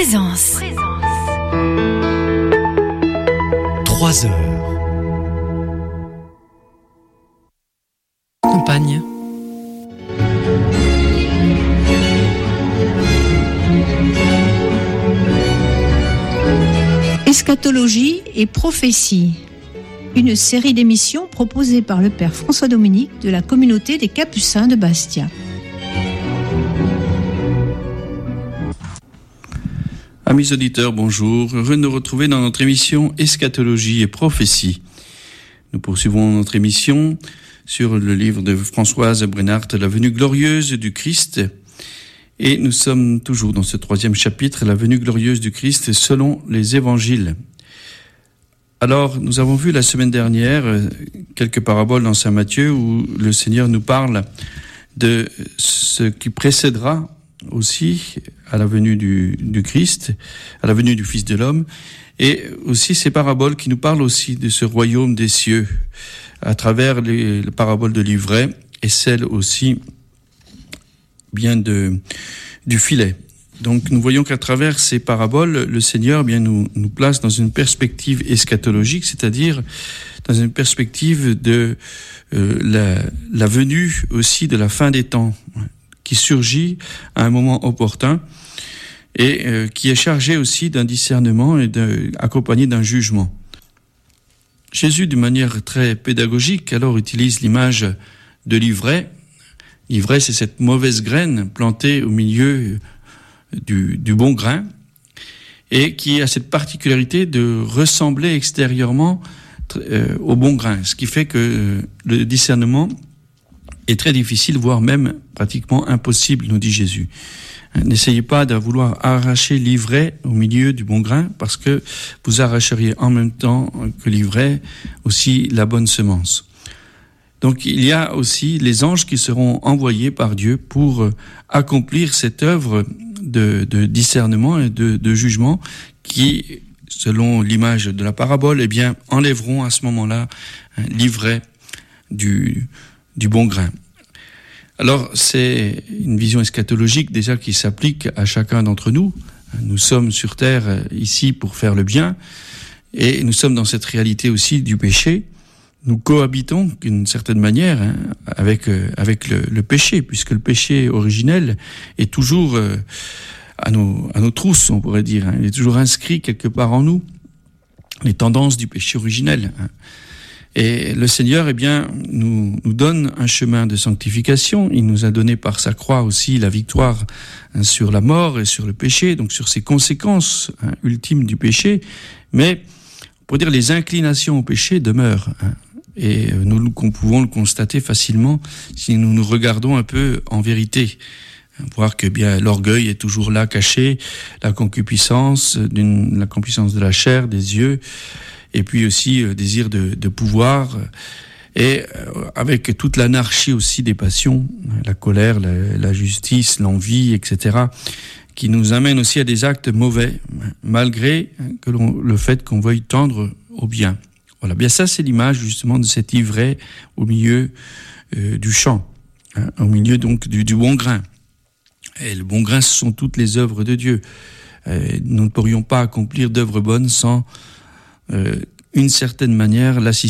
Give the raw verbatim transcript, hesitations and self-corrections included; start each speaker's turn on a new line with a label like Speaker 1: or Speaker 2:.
Speaker 1: Présence.
Speaker 2: Trois heures. Campagne.
Speaker 3: Eschatologie et prophétie. Une série d'émissions proposée par le Père François Dominique de la communauté des Capucins de Bastia.
Speaker 4: Amis auditeurs, bonjour. Heureux de nous retrouver dans notre émission Eschatologie et prophétie. Nous poursuivons notre émission sur le livre de Françoise Brenhardt, La venue glorieuse du Christ. Et nous sommes toujours dans ce troisième chapitre, La venue glorieuse du Christ selon les évangiles. Alors, nous avons vu la semaine dernière quelques paraboles dans Saint Matthieu où le Seigneur nous parle de ce qui précédera aussi à la venue du, du Christ, à la venue du Fils de l'homme, et aussi ces paraboles qui nous parlent aussi de ce royaume des cieux, à travers les, les paraboles de l'ivraie et celles aussi bien de, du filet. Donc nous voyons qu'à travers ces paraboles, le Seigneur bien nous, nous place dans une perspective eschatologique, c'est-à-dire dans une perspective de euh, la, la venue aussi de la fin des temps, qui surgit à un moment opportun et euh, qui est chargé aussi d'un discernement et de, accompagné d'un jugement. Jésus, d'une manière très pédagogique, alors utilise l'image de l'ivraie. L'ivraie, c'est cette mauvaise graine plantée au milieu du, du bon grain et qui a cette particularité de ressembler extérieurement euh, au bon grain, ce qui fait que euh, le discernement est très difficile, voire même pratiquement impossible, nous dit Jésus. N'essayez pas de vouloir arracher l'ivraie au milieu du bon grain, parce que vous arracheriez en même temps que l'ivraie aussi la bonne semence. Donc il y a aussi les anges qui seront envoyés par Dieu pour accomplir cette œuvre de, de discernement et de, de jugement qui, selon l'image de la parabole, eh bien, enlèveront à ce moment-là l'ivraie du du bon grain. Alors, c'est une vision eschatologique déjà qui s'applique à chacun d'entre nous. Nous sommes sur terre ici pour faire le bien et nous sommes dans cette réalité aussi du péché. Nous cohabitons d'une certaine manière hein, avec euh, avec le, le péché, puisque le péché originel est toujours euh, à nos à nos trousses, on pourrait dire. Hein. Il est toujours inscrit quelque part en nous, les tendances du péché originel. Hein. Et le Seigneur, eh bien, nous, nous donne un chemin de sanctification. Il nous a donné par sa croix aussi la victoire hein, sur la mort et sur le péché, donc sur ces conséquences hein, ultimes du péché. Mais, pour dire, les inclinations au péché demeurent. Hein, et nous, nous pouvons le constater facilement si nous nous regardons un peu en vérité. Voir que bien l'orgueil est toujours là caché, la concupiscence, d'une, la concupiscence de la chair, des yeux, et puis aussi euh, désir de, de pouvoir, et euh, avec toute l'anarchie aussi des passions, la colère, la, la justice, l'envie, et cetera, qui nous amène aussi à des actes mauvais, malgré que l'on, le fait qu'on veuille tendre au bien. Voilà, bien ça c'est l'image justement de cette ivraie au milieu euh, du champ, hein, au milieu donc du, du bon grain. Et le bon grain, ce sont toutes les œuvres de Dieu. Euh, nous ne pourrions pas accomplir d'œuvres bonnes sans Euh, une certaine manière l'assistance